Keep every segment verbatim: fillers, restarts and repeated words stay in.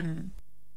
Mm.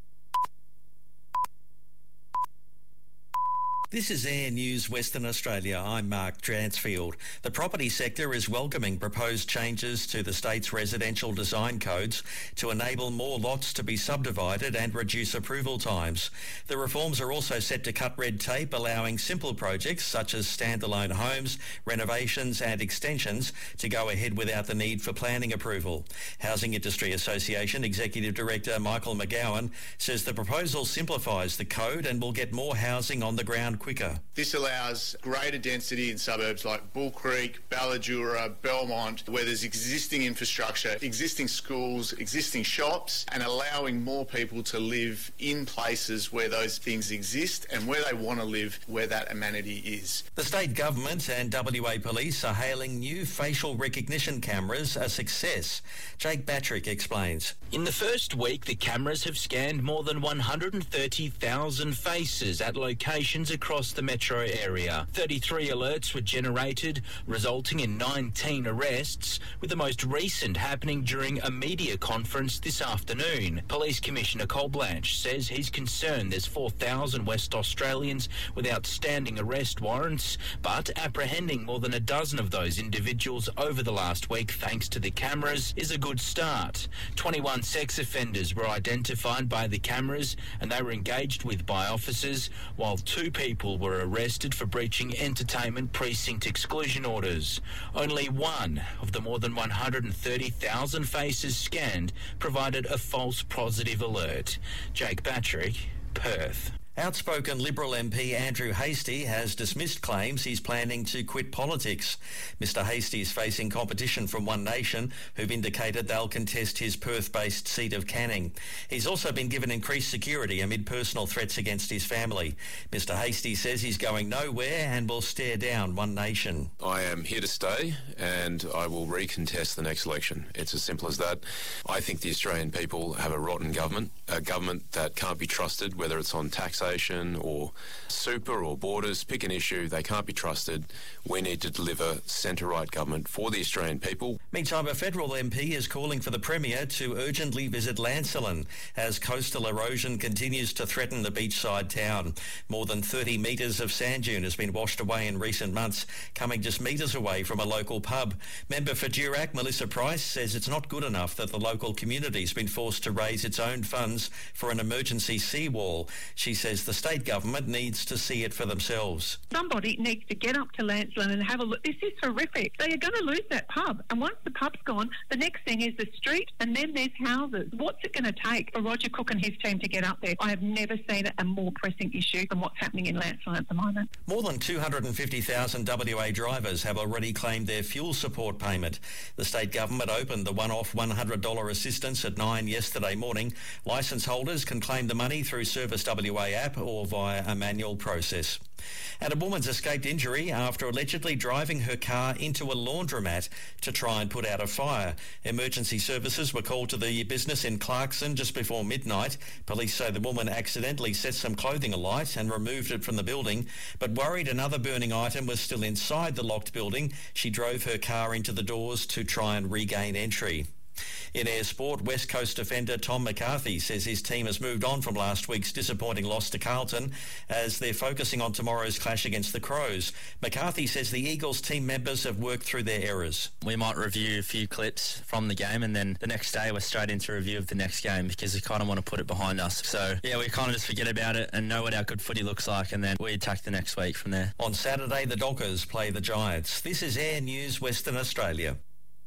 This is Air News Western Australia. I'm Mark Dransfield. The property sector is welcoming proposed changes to the state's residential design codes to enable more lots to be subdivided and reduce approval times. The reforms are also set to cut red tape, allowing simple projects such as standalone homes, renovations and extensions to go ahead without the need for planning approval. Housing Industry Association Executive Director Michael McGowan says the proposal simplifies the code and will get more housing on the ground quicker. This allows greater density in suburbs like Bull Creek, Balladura, Belmont, where there's existing infrastructure, existing schools, existing shops, and allowing more people to live in places where those things exist and where they want to live, where that amenity is. The state government and W A Police are hailing new facial recognition cameras a success. Jake Batrick explains. In the first week, the cameras have scanned more than one hundred thirty thousand faces at locations across the metro area. thirty-three alerts were generated, resulting in nineteen arrests, with the most recent happening during a media conference this afternoon. Police Commissioner Cole Blanche says he's concerned there's four thousand West Australians with outstanding arrest warrants, but apprehending more than a dozen of those individuals over the last week thanks to the cameras is a good start. twenty-one sex offenders were identified by the cameras and they were engaged with by officers, while two people were arrested for breaching entertainment precinct exclusion orders. Only one of the more than one hundred thirty thousand faces scanned provided a false positive alert. Jake Batrick, Perth. Outspoken Liberal M P Andrew Hastie has dismissed claims he's planning to quit politics. Mister Hastie is facing competition from One Nation, who've indicated they'll contest his Perth-based seat of Canning. He's also been given increased security amid personal threats against his family. Mister Hastie says he's going nowhere and will stare down One Nation. I am here to stay and I will recontest the next election. It's as simple as that. I think the Australian people have a rotten government, a government that can't be trusted, whether it's on taxation or super or borders. Pick an issue, they can't be trusted. We need to deliver centre-right government for the Australian people. Meantime, a federal M P is calling for the Premier to urgently visit Lancelin as coastal erosion continues to threaten the beachside town. More than thirty metres of sand dune has been washed away in recent months, coming just metres away from a local pub. Member for Durack, Melissa Price, says it's not good enough that the local community's been forced to raise its own funds for an emergency seawall. She says the state government needs to see it for themselves. Somebody needs to get up to Lancelin and have a look. This is horrific. They are going to lose that pub. And once the pub's gone, the next thing is the street and then there's houses. What's it going to take for Roger Cook and his team to get up there? I have never seen a more pressing issue than what's happening in Lancelin at the moment. More than two hundred fifty thousand W A drivers have already claimed their fuel support payment. The state government opened the one-off one hundred dollars assistance at nine yesterday morning. Licence holders can claim the money through Service W A app or via a manual process. And a woman's escaped injury after allegedly driving her car into a laundromat to try and put out a fire. Emergency services were called to the business in Clarkson just before midnight. Police say the woman accidentally set some clothing alight and removed it from the building, but worried another burning item was still inside the locked building, she drove her car into the doors to try and regain entry. In air sport, West Coast defender Tom McCarthy says his team has moved on from last week's disappointing loss to Carlton as they're focusing on tomorrow's clash against the Crows. McCarthy says the Eagles team members have worked through their errors. We might review a few clips from the game and then the next day we're straight into a review of the next game because we kind of want to put it behind us. So, yeah, we kind of just forget about it and know what our good footy looks like and then we attack the next week from there. On Saturday, the Dockers play the Giants. This is Air News Western Australia.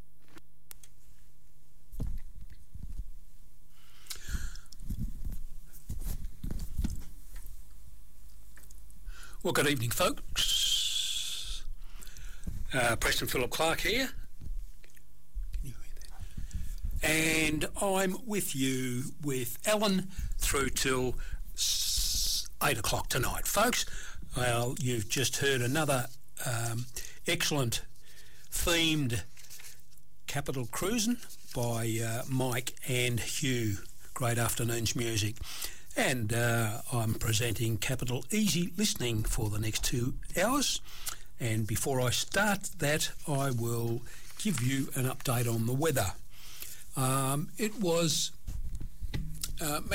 Well, good evening, folks. Uh, Preston Philip Clark here. Can you hear that? And I'm with you with Alan through till eight o'clock tonight, folks. Well, you've just heard another um, excellent themed Capital Cruising by uh, Mike and Hugh. Great afternoon's music. And uh, I'm presenting Capital Easy Listening for the next two hours. And before I start that, I will give you an update on the weather. Um, it was... Uh,